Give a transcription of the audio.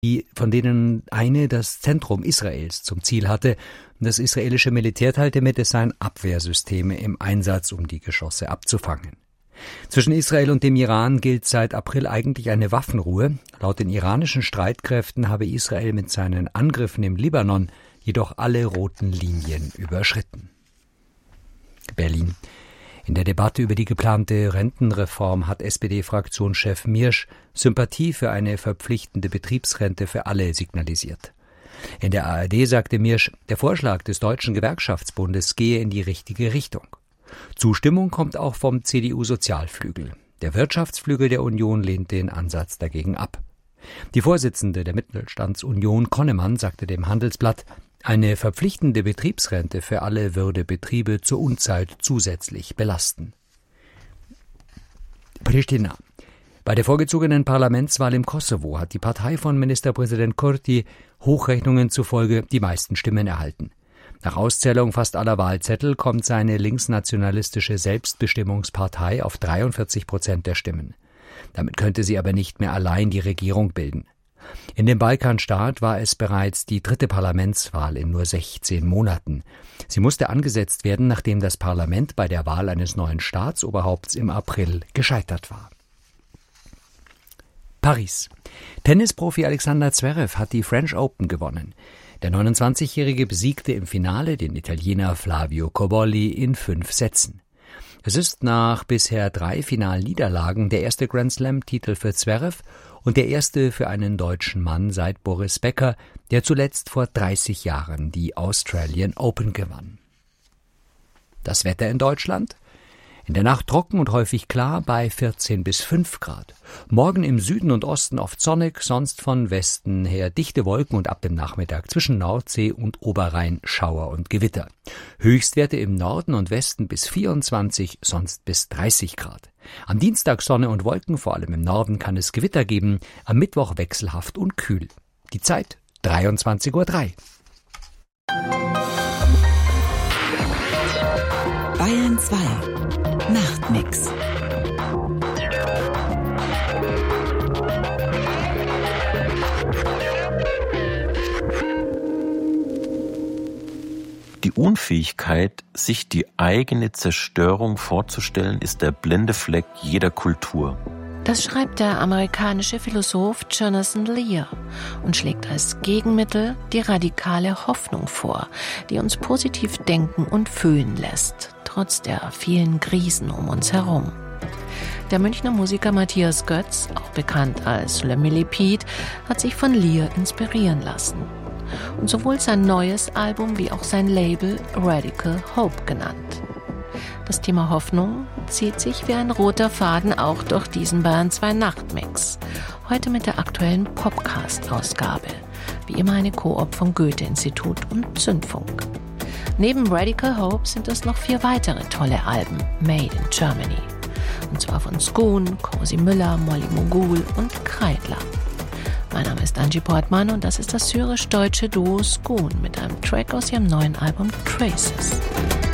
von denen eine das Zentrum Israels zum Ziel hatte. Das israelische Militär teilte mit, es seien Abwehrsysteme im Einsatz, um die Geschosse abzufangen. Zwischen Israel und dem Iran gilt seit April eigentlich eine Waffenruhe. Laut den iranischen Streitkräften habe Israel mit seinen Angriffen im Libanon jedoch alle roten Linien überschritten. Berlin. In der Debatte über die geplante Rentenreform hat SPD-Fraktionschef Miersch Sympathie für eine verpflichtende Betriebsrente für alle signalisiert. In der ARD sagte Miersch, der Vorschlag des Deutschen Gewerkschaftsbundes gehe in die richtige Richtung. Zustimmung kommt auch vom CDU-Sozialflügel. Der Wirtschaftsflügel der Union lehnt den Ansatz dagegen ab. Die Vorsitzende der Mittelstandsunion, Konnemann, sagte dem Handelsblatt, eine verpflichtende Betriebsrente für alle würde Betriebe zur Unzeit zusätzlich belasten. Pristina. Bei der vorgezogenen Parlamentswahl im Kosovo hat die Partei von Ministerpräsident Kurti Hochrechnungen zufolge die meisten Stimmen erhalten. Nach Auszählung fast aller Wahlzettel kommt seine linksnationalistische Selbstbestimmungspartei auf 43% der Stimmen. Damit könnte sie aber nicht mehr allein die Regierung bilden. In dem Balkanstaat war es bereits die 3. Parlamentswahl in nur 16 Monaten. Sie musste angesetzt werden, nachdem das Parlament bei der Wahl eines neuen Staatsoberhaupts im April gescheitert war. Paris. Tennisprofi Alexander Zverev hat die French Open gewonnen. Der 29-Jährige besiegte im Finale den Italiener Flavio Cobolli in 5 Sätzen. Es ist nach bisher 3 Finalniederlagen der erste Grand-Slam-Titel für Zverev und der erste für einen deutschen Mann seit Boris Becker, der zuletzt vor 30 Jahren die Australian Open gewann. Das Wetter in Deutschland? In der Nacht trocken und häufig klar bei 14 bis 5 Grad. Morgen im Süden und Osten oft sonnig, sonst von Westen her dichte Wolken und ab dem Nachmittag zwischen Nordsee und Oberrhein Schauer und Gewitter. Höchstwerte im Norden und Westen bis 24, sonst bis 30 Grad. Am Dienstag Sonne und Wolken, vor allem im Norden kann es Gewitter geben, am Mittwoch wechselhaft und kühl. Die Zeit 23:03 Uhr. Bayern 2 Nachtmix. Die Unfähigkeit, sich die eigene Zerstörung vorzustellen, ist der blinde Fleck jeder Kultur. Das schreibt der amerikanische Philosoph Jonathan Lear und schlägt als Gegenmittel die radikale Hoffnung vor, die uns positiv denken und fühlen lässt, trotz der vielen Krisen um uns herum. Der Münchner Musiker Matthias Götz, auch bekannt als Le Millipede, hat sich von Lear inspirieren lassen. Und sowohl sein neues Album wie auch sein Label Radical Hope genannt. Das Thema Hoffnung zieht sich wie ein roter Faden auch durch diesen Bayern 2 Nachtmix. Heute mit der aktuellen Popcast-Ausgabe. Wie immer eine Koop von Goethe-Institut und Zündfunk. Neben Radical Hope sind es noch 4 weitere tolle Alben, made in Germany. Und zwar von Skun, Cosi Müller, Molly Mogul und Kreidler. Mein Name ist Angie Portmann und das ist das syrisch-deutsche Duo Skun mit einem Track aus ihrem neuen Album Traces.